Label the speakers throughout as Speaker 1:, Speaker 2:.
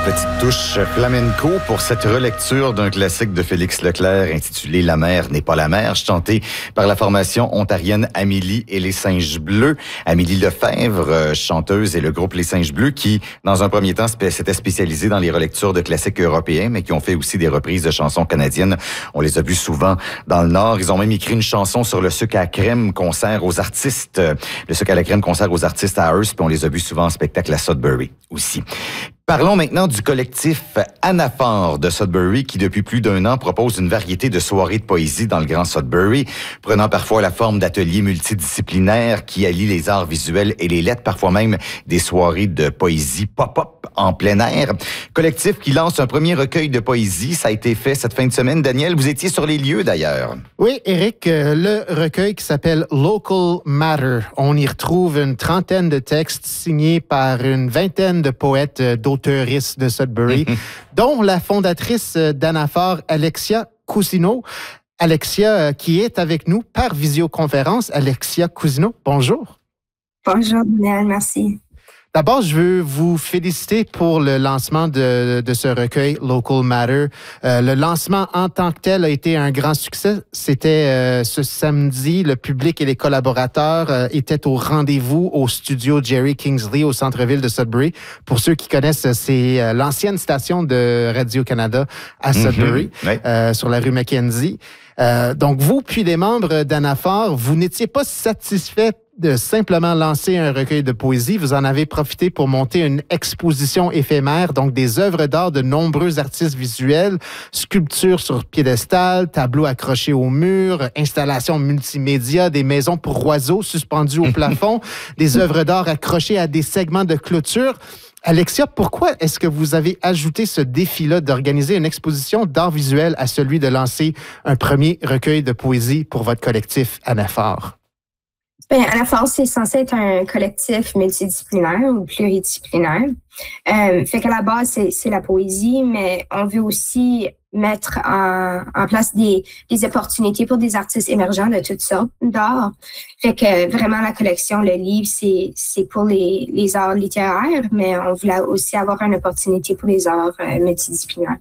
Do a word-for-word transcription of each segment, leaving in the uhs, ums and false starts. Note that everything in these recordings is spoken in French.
Speaker 1: petite touche flamenco pour cette relecture d'un classique de Félix Leclerc intitulé « La mer n'est pas la mer », chanté par la formation ontarienne Amélie et les Singes Bleus. Amélie Lefebvre, chanteuse, et le groupe Les Singes Bleus qui, dans un premier temps, s'était spécialisé dans les relectures de classiques européens, mais qui ont fait aussi des reprises de chansons canadiennes. On les a vus souvent dans le Nord. Ils ont même écrit une chanson sur le sucre à crème qu'on sert aux artistes. Le sucre à la crème qu'on sert aux artistes à Hearst, puis on les a vus souvent en spectacle à Sudbury aussi. Parlons maintenant du collectif Anaphore de Sudbury qui, depuis plus d'un an, propose une variété de soirées de poésie dans le Grand Sudbury, prenant parfois la forme d'ateliers multidisciplinaires qui allient les arts visuels et les lettres, parfois même des soirées de poésie pop-up en plein air. Collectif qui lance un premier recueil de poésie. Ça a été fait cette fin de semaine. Daniel, vous étiez sur les lieux d'ailleurs.
Speaker 2: Oui, Éric, euh, le recueil qui s'appelle Local Matter. On y retrouve une trentaine de textes signés par une vingtaine de poètes euh, d'autres auteuriste de Sudbury, dont la fondatrice d'Anaphore, Alexia Cousineau. Alexia, qui est avec nous par visioconférence. Alexia Cousineau, bonjour.
Speaker 3: Bonjour, Daniel, merci.
Speaker 2: D'abord, je veux vous féliciter pour le lancement de, de ce recueil Local Matter. Euh, le lancement en tant que tel a été un grand succès. C'était euh, ce samedi. Le public et les collaborateurs euh, étaient au rendez-vous au studio Jerry Kingsley au centre-ville de Sudbury. Pour ceux qui connaissent, c'est euh, l'ancienne station de Radio-Canada à Sudbury, mm-hmm. oui. euh, sur la rue Mackenzie. Euh, donc, vous, puis les membres d'Anaphore, vous n'étiez pas satisfaits de simplement lancer un recueil de poésie. Vous en avez profité pour monter une exposition éphémère, donc des œuvres d'art de nombreux artistes visuels, sculptures sur piédestal, tableaux accrochés au mur, installations multimédia, des maisons pour oiseaux suspendues au plafond, des œuvres d'art accrochées à des segments de clôture. Alexia, pourquoi est-ce que vous avez ajouté ce défi-là d'organiser une exposition d'art visuel à celui de lancer un premier recueil de poésie pour votre collectif Anaphore?
Speaker 3: Bien, Anaphore, c'est censé être un collectif multidisciplinaire ou pluridisciplinaire. Euh, fait qu'à la base, c'est, c'est la poésie, mais on veut aussi mettre en, en place des, des opportunités pour des artistes émergents de toutes sortes d'art. Fait que vraiment, la collection, le livre, c'est, c'est pour les, les arts littéraires, mais on voulait aussi avoir une opportunité pour les arts euh, multidisciplinaires.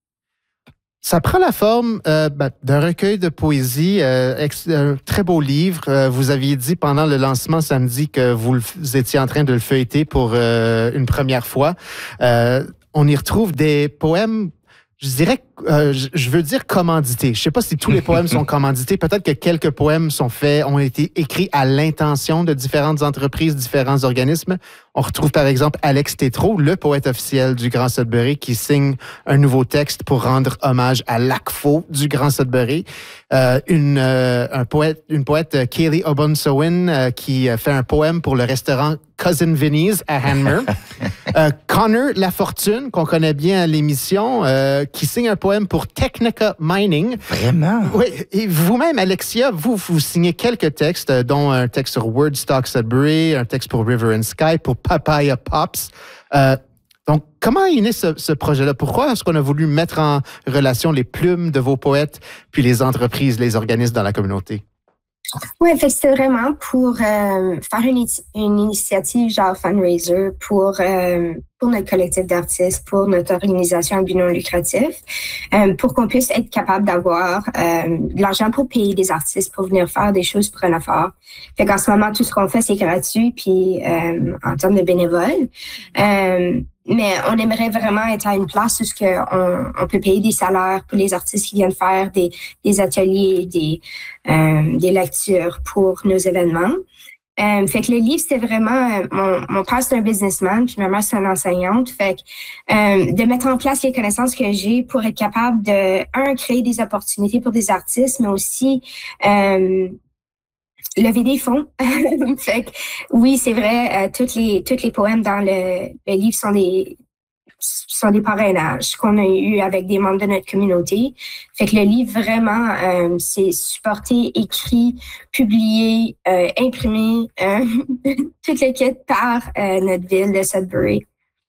Speaker 2: Ça prend la forme euh, ben, d'un recueil de poésie, euh, ex- un très beau livre. Euh, vous aviez dit pendant le lancement samedi que vous, le, vous étiez en train de le feuilleter pour euh, une première fois. Euh, on y retrouve des poèmes, je dirais, euh, je veux dire commandités. Je sais pas si tous les poèmes sont commandités. Peut-être que quelques poèmes sont faits, ont été écrits à l'intention de différentes entreprises, différents organismes. On retrouve par exemple Alex Tétrault, le poète officiel du Grand Sudbury, qui signe un nouveau texte pour rendre hommage à l'A C F O du Grand Sudbury. Euh, une, euh, un poète, une poète, Kaylee Obonsawin, euh, qui fait un poème pour le restaurant Cousin Vinny's à Hanmer. euh, Connor Lafortune, qu'on connaît bien à l'émission, euh, qui signe un poème pour Technica Mining.
Speaker 1: Vraiment?
Speaker 2: Oui. Et vous-même, Alexia, vous, vous signez quelques textes, dont un texte sur Wordstock Sudbury, un texte pour River and Sky, pour Papaya Pops. Euh, donc, comment est né ce, ce projet-là? Pourquoi est-ce qu'on a voulu mettre en relation les plumes de vos poètes puis les entreprises, les organismes dans la communauté?
Speaker 3: Oui, c'est vraiment pour euh, faire une, une initiative genre fundraiser pour, euh, pour notre collectif d'artistes, pour notre organisation à but non lucratif, euh, pour qu'on puisse être capable d'avoir euh, de l'argent pour payer des artistes pour venir faire des choses pour Anaphore. Fait qu'en ce moment, tout ce qu'on fait, c'est gratuit, puis euh, en termes de bénévoles. Euh, Mais on aimerait vraiment être à une place où on, on peut payer des salaires pour les artistes qui viennent faire des, des ateliers, des, euh, des lectures pour nos événements. Euh, fait que le livre, c'est vraiment... Euh, mon, mon père, c'est un businessman, puis ma mère, c'est une enseignante. Fait que euh, de mettre en place les connaissances que j'ai pour être capable de, un, créer des opportunités pour des artistes, mais aussi... Euh, lever des fonds. Fait que, oui, c'est vrai, euh, tous les tous les poèmes dans le, le livre sont des sont des parrainages qu'on a eu avec des membres de notre communauté. Fait que le livre, vraiment, euh, c'est supporté, écrit, publié, euh, imprimé, euh, toute l'équipe par euh, notre ville de Sudbury.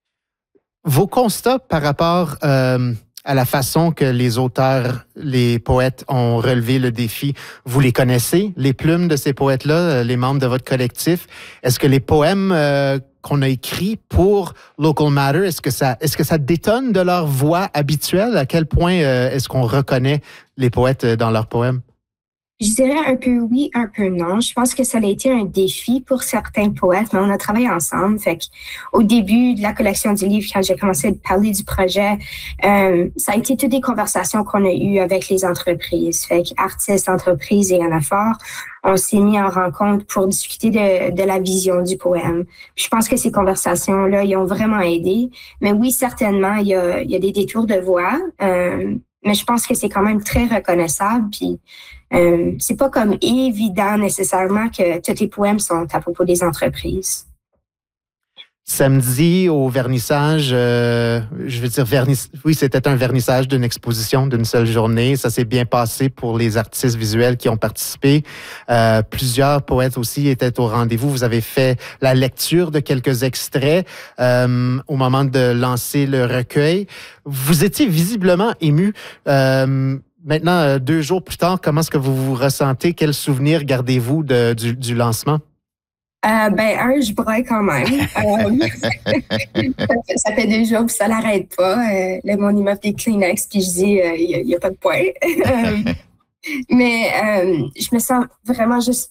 Speaker 2: Vos constats par rapport euh, à la façon que les auteurs, les poètes ont relevé le défi, vous les connaissez, les plumes de ces poètes-là, les membres de votre collectif. Est-ce que les poèmes euh, qu'on a écrits pour Local Matter, est-ce que ça, est-ce que ça détonne de leur voix habituelle? À quel point euh, est-ce qu'on reconnaît les poètes dans leurs poèmes?
Speaker 3: Je dirais un peu oui, un peu non. Je pense que ça a été un défi pour certains poètes, mais on a travaillé ensemble. Fait au début de la collection du livre, quand j'ai commencé à parler du projet, euh, ça a été toutes des conversations qu'on a eues avec les entreprises. Fait artistes, entreprises et Anaphore, on s'est mis en rencontre pour discuter de, de la vision du poème. Puis je pense que ces conversations-là, ils ont vraiment aidé. Mais oui, certainement, il y a, il y a des détours de voix, euh, mais je pense que c'est quand même très reconnaissable. Puis Euh, c'est pas comme évident nécessairement que tous les poèmes sont à propos des entreprises.
Speaker 2: Samedi, au vernissage, euh, je veux dire, verniss... oui, c'était un vernissage d'une exposition d'une seule journée. Ça s'est bien passé pour les artistes visuels qui ont participé. Euh, plusieurs poètes aussi étaient au rendez-vous. Vous avez fait la lecture de quelques extraits euh, au moment de lancer le recueil. Vous étiez visiblement ému. Euh, Maintenant, deux jours plus tard, comment est-ce que vous vous ressentez? Quels souvenirs gardez-vous de, du, du lancement?
Speaker 3: Euh, ben, un, je braille quand même. Euh, ça fait deux jours puis ça l'arrête pas. Euh, là, mon immeuble des Kleenex, puis je dis, il euh, n'y a, a pas de point. euh, mais euh, je me sens vraiment juste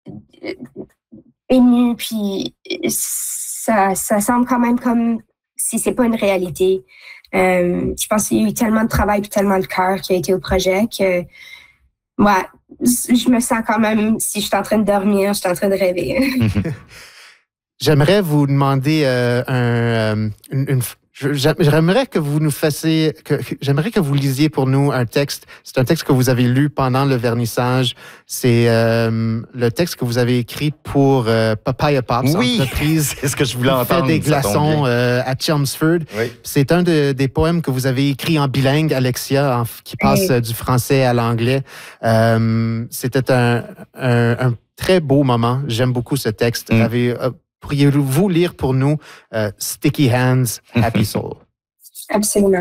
Speaker 3: émue, puis ça, ça semble quand même comme si c'est pas une réalité. Euh, je pense qu'il y a eu tellement de travail et tellement de cœur qui a été au projet que ouais, je me sens quand même, si je suis en train de dormir, je suis en train de rêver.
Speaker 2: J'aimerais vous demander euh, un, euh, une, une J'aimerais que vous nous fassiez, que, j'aimerais que vous lisiez pour nous un texte. C'est un texte que vous avez lu pendant le vernissage. C'est euh, le texte que vous avez écrit pour euh, Papaya Pops,
Speaker 1: oui,
Speaker 2: entreprise.
Speaker 1: C'est ce que je voulais entendre.
Speaker 2: Fait des glaçons euh, à Chelmsford.
Speaker 1: Oui.
Speaker 2: C'est un de, des poèmes que vous avez écrit en bilingue, Alexia, en, qui passe oui. du français à l'anglais. Euh, c'était un, un, un très beau moment. J'aime beaucoup ce texte. Mm. Avez, euh, Pourriez-vous lire pour nous uh, Sticky Hands, Happy Soul?
Speaker 3: Absolument.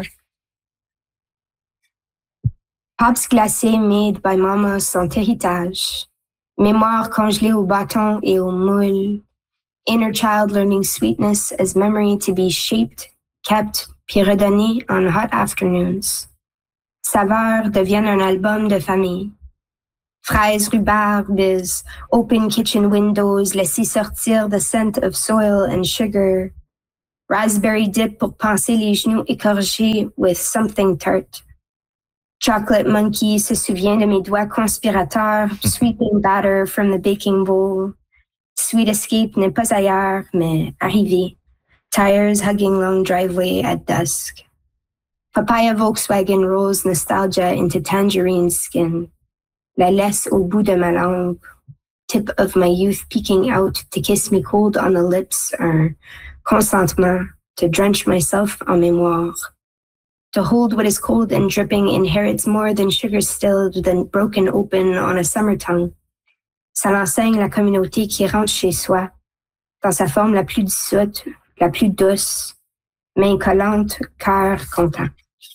Speaker 3: Pops glacés made by mama sont héritage. Mémoire congelée au bâton et au moule. Inner child learning sweetness as memory to be shaped, kept, puis redonnée on hot afternoons. Saveurs deviennent un album de famille. Fraises, rhubarbes, open kitchen windows, laisser sortir the scent of soil and sugar. Raspberry dip pour panser les genoux écorchés with something tart. Chocolate monkey se souvient de mes doigts conspirateurs, sweeping batter from the baking bowl. Sweet escape n'est pas ailleurs, mais arrivé. Tires hugging long driveway at dusk. Papaya Volkswagen rolls nostalgia into tangerine skin. La laisse au bout de ma langue, tip of my youth peeking out to kiss me cold on the lips, un consentement, to drench myself en mémoire. To hold what is cold and dripping inherits more than sugar stilled than broken open on a summer tongue. Ça l'enseigne la communauté qui rentre chez soi, dans sa forme la plus dissoute, la plus douce, main collante, cœur content.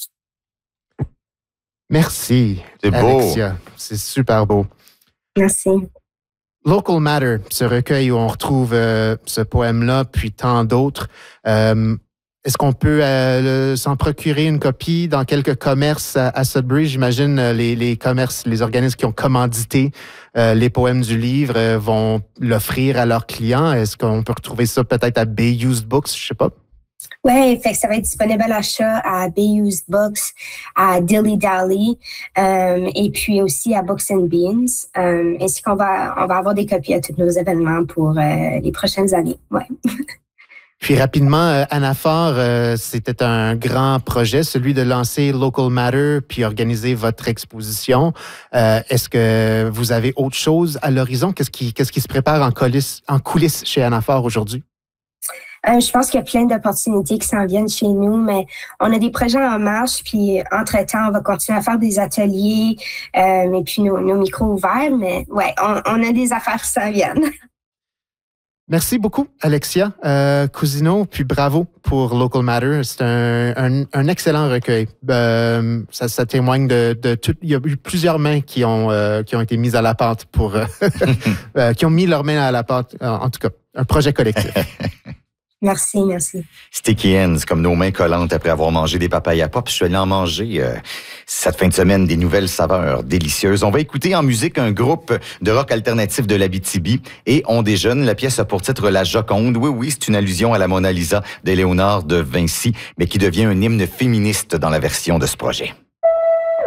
Speaker 2: Merci,
Speaker 1: c'est
Speaker 2: Alexia.
Speaker 1: Beau.
Speaker 2: C'est super beau.
Speaker 3: Merci.
Speaker 2: Local Matter, ce recueil où on retrouve euh, ce poème-là, puis tant d'autres. Euh, est-ce qu'on peut euh, le, s'en procurer une copie dans quelques commerces à, à Sudbury? J'imagine euh, les, les commerces, les organismes qui ont commandité euh, les poèmes du livre euh, vont l'offrir à leurs clients. Est-ce qu'on peut retrouver ça peut-être à Bay Used Books? Je sais pas.
Speaker 3: Oui, fait que ça va être disponible à l'achat à Bay Used Books, à Dilly Dally, euh, et puis aussi à Books and Beans. Euh, ainsi qu'on va, on va avoir des copies à tous nos événements pour euh, les prochaines années. Ouais.
Speaker 2: Puis rapidement, euh, Anaphore, euh, c'était un grand projet, celui de lancer Local Matter puis organiser votre exposition. Euh, est-ce que vous avez autre chose à l'horizon? Qu'est-ce qui, qu'est-ce qui se prépare en coulisses, en coulisses chez Anaphore aujourd'hui?
Speaker 3: Euh, je pense qu'il y a plein d'opportunités qui s'en viennent chez nous, mais on a des projets en marche, puis entre-temps, on va continuer à faire des ateliers, euh, et puis nos, nos micros ouverts, mais ouais, on, on a des affaires qui s'en viennent.
Speaker 2: Merci beaucoup, Alexia euh, Cousineau, puis bravo pour Local Matter. C'est un, un, un excellent recueil. Euh, ça, ça témoigne de, de tout. Il y a eu plusieurs mains qui ont, euh, qui ont été mises à la pâte pour, euh, euh, qui ont mis leurs mains à la pâte. En tout cas, un projet collectif.
Speaker 3: Merci, merci.
Speaker 1: Sticky Ends, comme nos mains collantes après avoir mangé des papayas pop. Je suis allé en manger euh, cette fin de semaine des nouvelles saveurs délicieuses. On va écouter en musique un groupe de rock alternatif de l'Abitibi et On déjeune. La pièce a pour titre La Joconde. Oui, oui, c'est une allusion à la Mona Lisa de Léonard de Vinci, mais qui devient un hymne féministe dans la version de ce projet.